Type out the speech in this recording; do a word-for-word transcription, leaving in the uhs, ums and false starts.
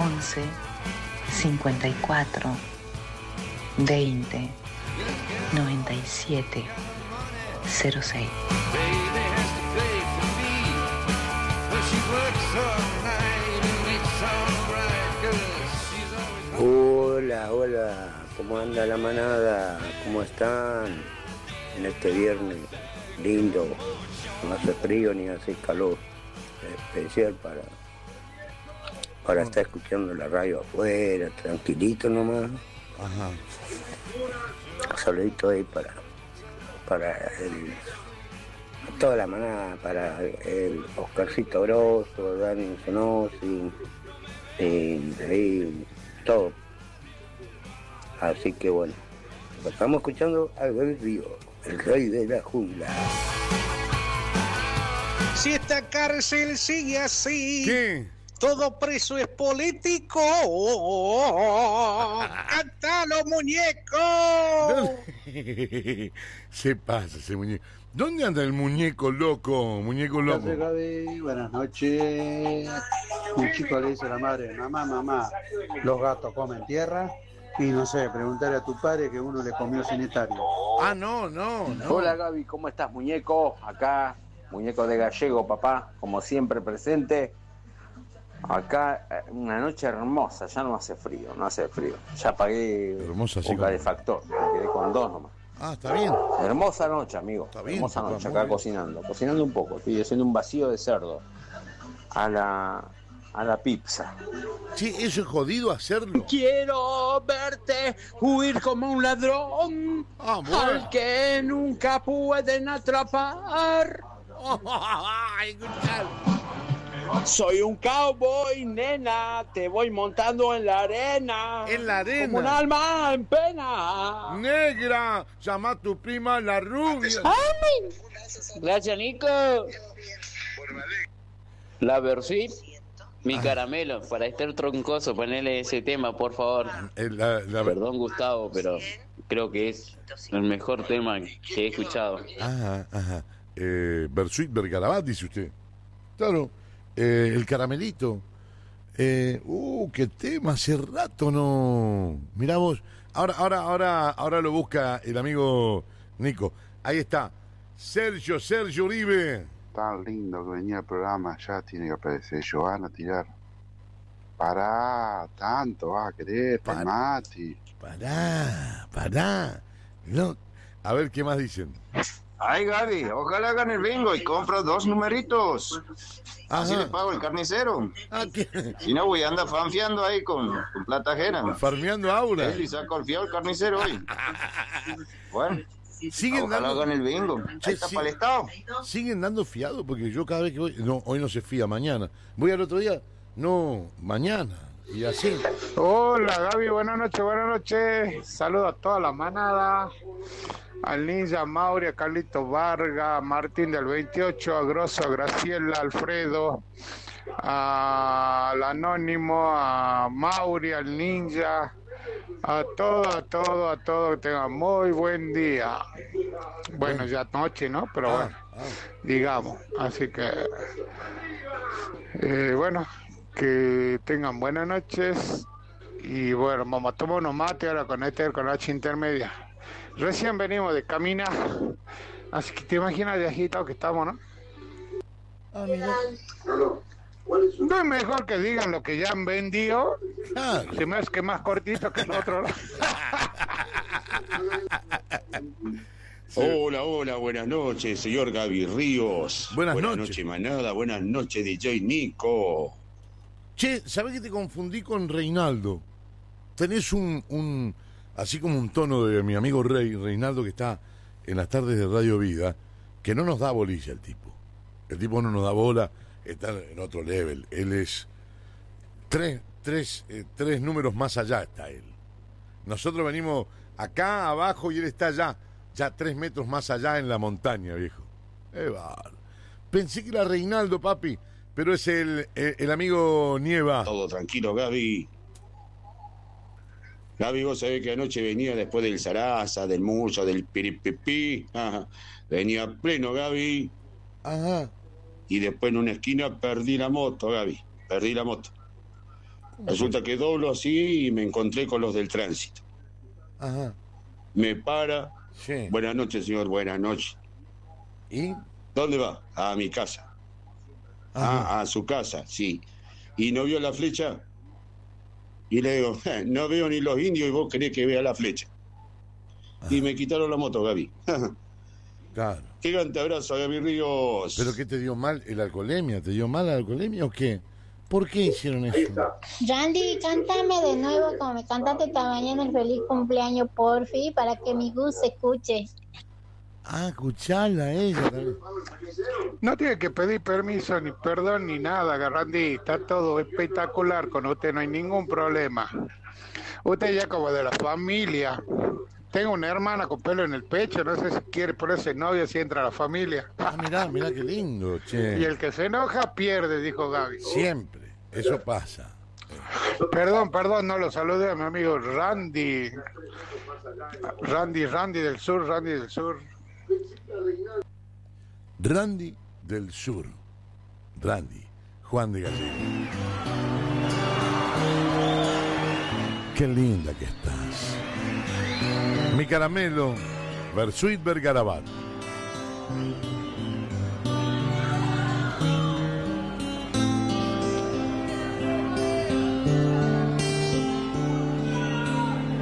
once cincuenta y cuatro veinte noventa y siete cero seis. Hola, hola, ¿cómo anda la manada? ¿Cómo están en este viernes lindo? No hace frío ni hace calor, especial para, para estar escuchando la radio afuera, tranquilito nomás. Ajá. Un saludito ahí para, para el, toda la manada, para el Oscarcito Grosso, Dani Sonosi, y ahí todo. Así que bueno, estamos escuchando a Gaby Río, el rey de la jungla. Si esta cárcel sigue así, ¿Qué? todo preso es político. ¡Cántalo, muñeco! Se pasa ese muñeco. ¿Dónde anda el muñeco loco? Muñeco loco. Gracias, Gaby. Buenas noches. Un chico le dice a la madre, mamá, mamá, los gatos comen tierra. Y no sé, preguntarle a tu padre que uno le comió sanitario. Ah, no, no, no. Hola Gaby, ¿cómo estás, muñeco? Acá, muñeco de gallego, papá, como siempre presente. Acá, una noche hermosa, ya no hace frío, no hace frío. Ya pagué Hermosa, sí, un como- calefactor, me quedé con dos nomás. Ah, está bien. Hermosa noche, amigo. Está bien, Hermosa papá, noche, muy acá bien. cocinando. Cocinando un poco, estoy haciendo un vacío de cerdo a la, a la pizza. Sí, eso es jodido hacerlo. Quiero verte huir como un ladrón Ah, bueno. al que nunca pueden atrapar. Ay, escuchá. Soy un cowboy, nena, te voy montando en la arena. En la arena. Como un alma en pena. Negra, llama a tu prima la rubia. Gracias, Nico. La Versuit, mi caramelo, para estar troncoso, ponele ese tema, por favor. Eh, la- la- Perdón, Gustavo, pero creo que es el mejor tema que he escuchado. Ajá, ajá. Eh, Bersuit Bergarabat, dice usted. Claro. Eh, el caramelito. Eh, uh, qué tema, hace rato no. Mirá vos. Ahora, ahora, ahora, ahora lo busca el amigo Nico. Ahí está. Sergio, Sergio Uribe. Tan lindo que venía el programa, ya tiene que aparecer Joana a tirar. Pará, tanto vas a querer, Pará. Palmati. Pará, pará. No. A ver qué más dicen. Ay, Gaby, ojalá hagan el bingo y compro dos numeritos. Así Ajá. le pago el carnicero. Ah, ¿qué? Si no, voy a andar fanfiando ahí con, con plata ajena. Farmeando aura. Él y saco al fiado el carnicero hoy. Bueno, Siguen ojalá dando, hagan el bingo. Che, Ahí está sí. para el Estado. siguen dando fiado porque yo cada vez que voy. No, hoy no se fía, mañana. Voy al otro día. No, mañana. Y así. Hola Gaby, buenas noches, buenas noches. Saludos a toda la manada. Al Ninja, Mauri, a Carlito Vargas, a Martín del veintiocho, a Grosso, a Graciela, a Alfredo, a- al Anónimo, a Mauri, al Ninja, a todo, a todo, a todo, que tengan muy buen día. Bueno, ya noche, ¿no? Pero bueno, digamos. Así que, eh, bueno, que tengan buenas noches. Y bueno, vamos a tomar unos mates ahora con este, con H intermedia. Recién venimos de caminar, así que te imaginas de agitado que estamos, ¿no? Ah, mira. No es mejor que digan lo que ya han vendido, Ah, se me hace que más cortito que el otro. Hola, hola, buenas noches, señor Gaby Ríos. Buenas noches. manada, buenas noches, D J Nico. che, ¿sabés que te confundí con Reinaldo? Tenés un, un. Así como un tono de mi amigo Rey, Reinaldo, que está en las tardes de Radio Vida, que no nos da bolilla el tipo. El tipo no nos da bola, está en otro level. Él es. Tres, tres, eh, tres números más allá está él. Nosotros venimos acá abajo y él está allá, ya tres metros más allá en la montaña, viejo. Eh, bárbaro. Pensé que era Reinaldo, papi, pero es el, el, el amigo Nieva. Todo tranquilo, Gaby. Gaby, vos sabés que anoche venía después del Sarasa, del Musa, del Piripipí. Ajá. Venía pleno, Gaby. Ajá. Y después en una esquina perdí la moto, Gaby. Perdí la moto. Resulta que doblo así y me encontré con los del tránsito. Ajá. Me para. Sí. Buenas noches, señor, buenas noches. ¿Y? ¿Dónde va? A mi casa. Ajá. Ah, a su casa, sí. ¿Y no vio la flecha? Y le digo, eh, no veo ni los indios y vos querés que vea la flecha. Ajá. Y me quitaron la moto, Gaby. Claro. Gigante abrazo, Gaby Ríos. ¿Pero qué te dio mal? ¿El alcoholemia? ¿Te dio mal la alcoholemia o qué? ¿Por qué hicieron eso? Randy, cántame de nuevo como me cantaste esta mañana el feliz cumpleaños, porfi, para que mi Gus se escuche. Ah, escuchala a ella. No tiene que pedir permiso, ni perdón, ni nada, Randy. Está todo espectacular con usted, no hay ningún problema. Usted ya como de la familia. Tengo una hermana con pelo en el pecho, no sé si quiere ponerse novia si entra a la familia. Ah, mirá, mirá qué lindo, che. Y el que se enoja pierde, dijo Gaby. Siempre, eso pasa. Perdón, perdón, no lo saludé a mi amigo Randy. Randy, Randy del Sur, Randy del Sur. Randy del Sur. Randy, Juan de Gallego. Qué linda que estás. Mi caramelo, Versuit Vergarabat.